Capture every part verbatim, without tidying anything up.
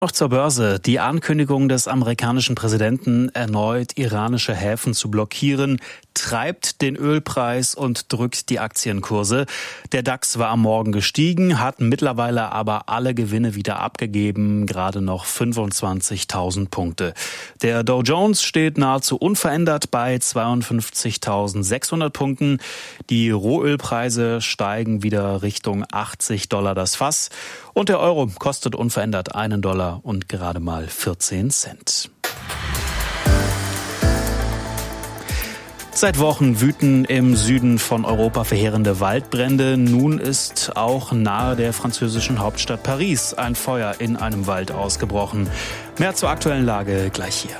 Noch zur Börse. Die Ankündigung des amerikanischen Präsidenten, erneut iranische Häfen zu blockieren, treibt den Ölpreis und drückt die Aktienkurse. Der DAX war am Morgen gestiegen, hat mittlerweile aber alle Gewinne wieder abgegeben, gerade noch fünfundzwanzigtausend Punkte. Der Dow Jones steht nahezu unverändert bei zweiundfünfzigtausendsechshundert Punkten. Die Rohölpreise steigen wieder Richtung achtzig Dollar das Fass. Und der Euro kostet unverändert einen Dollar und gerade mal vierzehn Cent. Seit Wochen wüten im Süden von Europa verheerende Waldbrände. Nun ist auch nahe der französischen Hauptstadt Paris ein Feuer in einem Wald ausgebrochen. Mehr zur aktuellen Lage gleich hier.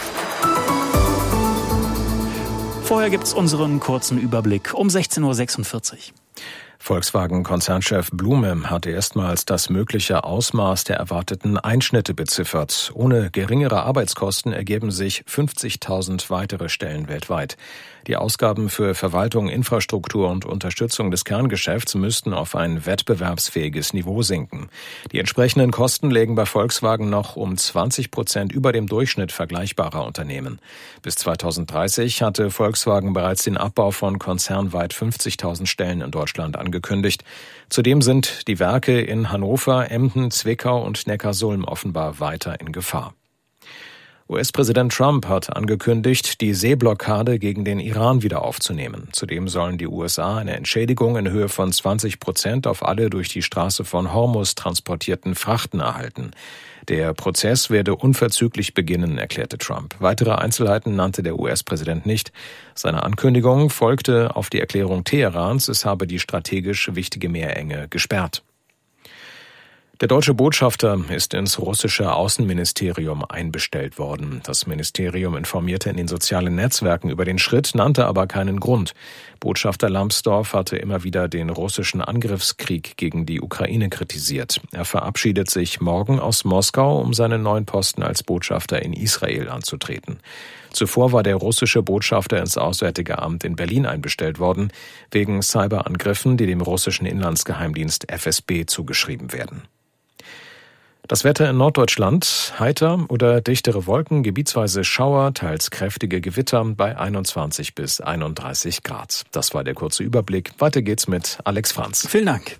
Vorher gibt's unseren kurzen Überblick um sechzehn Uhr sechsundvierzig. Volkswagen-Konzernchef Blume hatte erstmals das mögliche Ausmaß der erwarteten Einschnitte beziffert. Ohne geringere Arbeitskosten ergeben sich fünfzigtausend weitere Stellen weltweit. Die Ausgaben für Verwaltung, Infrastruktur und Unterstützung des Kerngeschäfts müssten auf ein wettbewerbsfähiges Niveau sinken. Die entsprechenden Kosten lägen bei Volkswagen noch um zwanzig Prozent über dem Durchschnitt vergleichbarer Unternehmen. Bis zweitausenddreißig hatte Volkswagen bereits den Abbau von konzernweit fünfzigtausend Stellen in Deutschland angekündigt. Zudem sind die Werke in Hannover, Emden, Zwickau und Neckarsulm offenbar weiter in Gefahr. U S-Präsident Trump hat angekündigt, die Seeblockade gegen den Iran wieder aufzunehmen. Zudem sollen die U S A eine Entschädigung in Höhe von zwanzig Prozent auf alle durch die Straße von Hormuz transportierten Frachten erhalten. Der Prozess werde unverzüglich beginnen, erklärte Trump. Weitere Einzelheiten nannte der U S-Präsident nicht. Seine Ankündigung folgte auf die Erklärung Teherans, es habe die strategisch wichtige Meerenge gesperrt. Der deutsche Botschafter ist ins russische Außenministerium einbestellt worden. Das Ministerium informierte in den sozialen Netzwerken über den Schritt, nannte aber keinen Grund. Botschafter Lambsdorff hatte immer wieder den russischen Angriffskrieg gegen die Ukraine kritisiert. Er verabschiedet sich morgen aus Moskau, um seinen neuen Posten als Botschafter in Israel anzutreten. Zuvor war der russische Botschafter ins Auswärtige Amt in Berlin einbestellt worden, wegen Cyberangriffen, die dem russischen Inlandsgeheimdienst F S B zugeschrieben werden. Das Wetter in Norddeutschland: heiter oder dichtere Wolken, gebietsweise Schauer, teils kräftige Gewitter bei einundzwanzig bis einunddreißig Grad. Das war der kurze Überblick. Weiter geht's mit Alex Franz. Vielen Dank.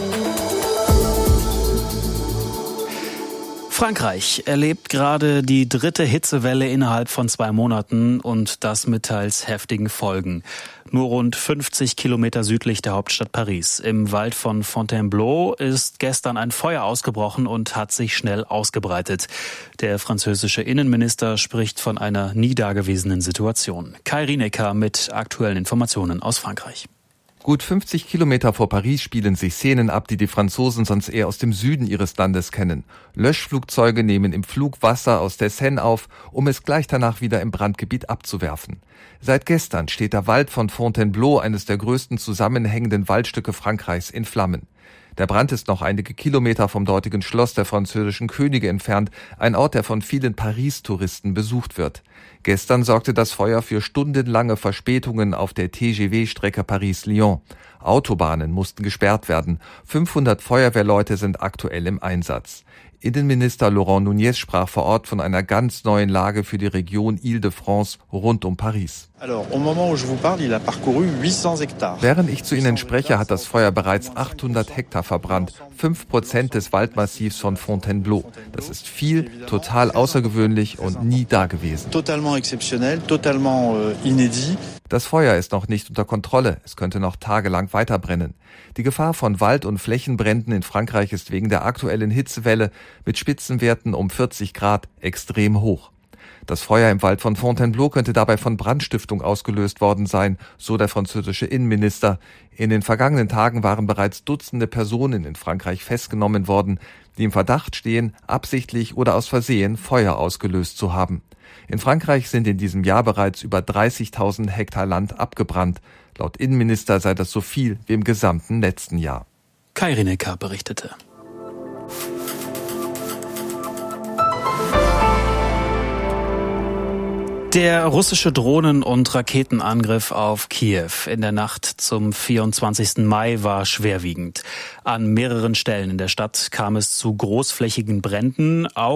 Frankreich erlebt gerade die dritte Hitzewelle innerhalb von zwei Monaten und das mit teils heftigen Folgen. Nur rund fünfzig Kilometer südlich der Hauptstadt Paris, im Wald von Fontainebleau, ist gestern ein Feuer ausgebrochen und hat sich schnell ausgebreitet. Der französische Innenminister spricht von einer nie dagewesenen Situation. Kai Rinecker mit aktuellen Informationen aus Frankreich. Gut fünfzig Kilometer vor Paris spielen sich Szenen ab, die die Franzosen sonst eher aus dem Süden ihres Landes kennen. Löschflugzeuge nehmen im Flug Wasser aus der Seine auf, um es gleich danach wieder im Brandgebiet abzuwerfen. Seit gestern steht der Wald von Fontainebleau, eines der größten zusammenhängenden Waldstücke Frankreichs, in Flammen. Der Brand ist noch einige Kilometer vom dortigen Schloss der französischen Könige entfernt, ein Ort, der von vielen Paris-Touristen besucht wird. Gestern sorgte das Feuer für stundenlange Verspätungen auf der T G V-Strecke Paris-Lyon. Autobahnen mussten gesperrt werden. fünfhundert Feuerwehrleute sind aktuell im Einsatz. Innenminister Laurent Nunez sprach vor Ort von einer ganz neuen Lage für die Region Île-de-France rund um Paris. Während ich zu Ihnen spreche, hat das Feuer bereits achthundert Hektar verbrannt, fünf Prozent des Waldmassivs von Fontainebleau. Das ist viel, total außergewöhnlich und nie dagewesen. Das Feuer ist noch nicht unter Kontrolle. Es könnte noch tagelang weiterbrennen. Die Gefahr von Wald- und Flächenbränden in Frankreich ist wegen der aktuellen Hitzewelle mit Spitzenwerten um vierzig Grad extrem hoch. Das Feuer im Wald von Fontainebleau könnte dabei von Brandstiftung ausgelöst worden sein, so der französische Innenminister. In den vergangenen Tagen waren bereits Dutzende Personen in Frankreich festgenommen worden, die im Verdacht stehen, absichtlich oder aus Versehen Feuer ausgelöst zu haben. In Frankreich sind in diesem Jahr bereits über dreißigtausend Hektar Land abgebrannt. Laut Innenminister sei das so viel wie im gesamten letzten Jahr. Kai Rinecker berichtete. Der russische Drohnen- und Raketenangriff auf Kiew in der Nacht zum vierundzwanzigsten Mai war schwerwiegend. An mehreren Stellen in der Stadt kam es zu großflächigen Bränden. Auch